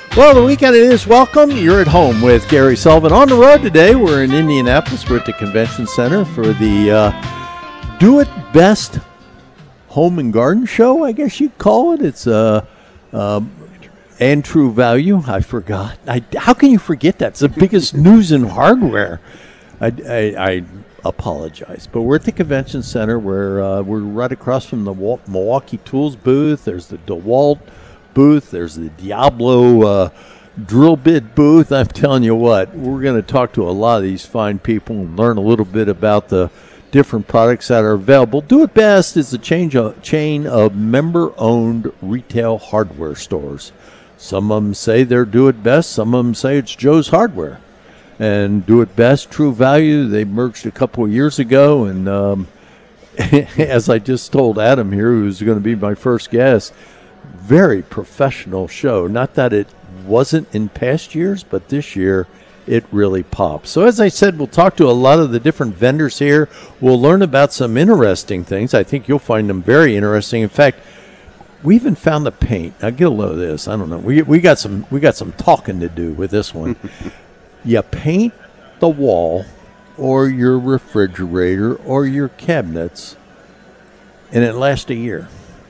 Well, the weekend is welcome. You're at home with Gary Sullivan. On the road today, we're in Indianapolis. We're at the Convention Center for the Do It Best Home and Garden Show, I guess you'd call it. It's and True Value. I forgot. How can you forget that? It's the biggest news in hardware. I apologize. But we're at the Convention Center where we're right across from the Milwaukee Tools booth. There's the DeWalt booth. There's the Diablo drill bit booth. I'm telling you what, we're going to talk to a lot of these fine people and learn a little bit about the different products that are available. Do It Best is a chain of member-owned retail hardware stores. Some of them say they're Do It Best. Some of them say it's Joe's Hardware. And Do It Best, True Value, they merged a couple of years ago. And as I just told Adam here, who's going to be my first guest, very professional show. Not that it wasn't in past years, but this year it really pops. So as I said, we'll talk to a lot of the different vendors here. We'll learn about some interesting things. I think you'll find them very interesting. In fact, we even found the paint. Now get a load of this. I don't know. We got some talking to do with this one. You paint the wall or your refrigerator or your cabinets, and it lasts a year.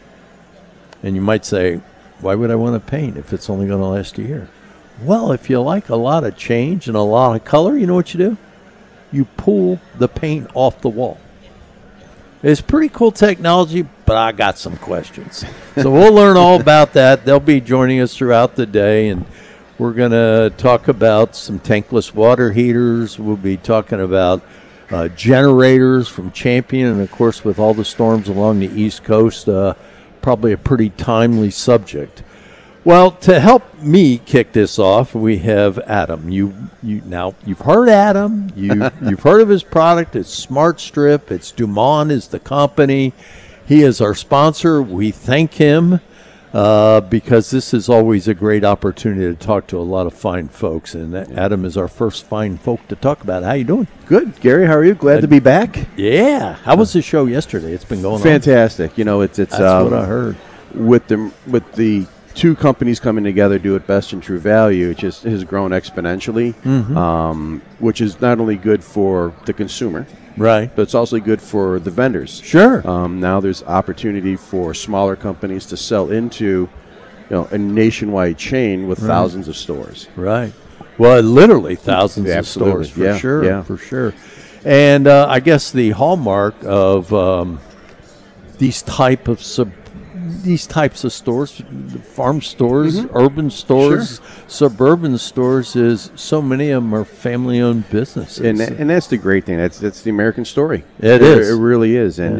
And you might say, why would I want to paint if it's only going to last a year? Well, if you like a lot of change and a lot of color, you know what you do? You pull the paint off the wall. It's pretty cool technology, but I got some questions. So we'll learn all about that. They'll be joining us throughout the day, and we're going to talk about some tankless water heaters. We'll be talking about generators from Champion, and, of course, with all the storms along the East Coast, probably a pretty timely subject. Well, to help me kick this off, we have Adam. You've heard Adam. You've heard of his product. It's Smart Strip. It's Dumont is the company. He is our sponsor. We thank him because this is always a great opportunity to talk to a lot of fine folks. And Adam is our first fine folk to talk about. How you doing? Good, Gary. How are you? Glad to be back. Yeah. How was the show yesterday? It's been going fantastic. You know, it's That's what I heard. With the two companies coming together, Do It Best and True Value, it just has grown exponentially, which is not only good for the consumer, right, but it's also good for the vendors. Sure. Now there's opportunity for smaller companies to sell into, a nationwide chain with thousands of stores. Right. Well, literally thousands of stores, for sure. Yeah. For sure. And I guess the hallmark of these types of stores, farm stores, urban stores, suburban stores, is so many of them are family-owned businesses. And that's the great thing. That's the American story. It is. It really is. And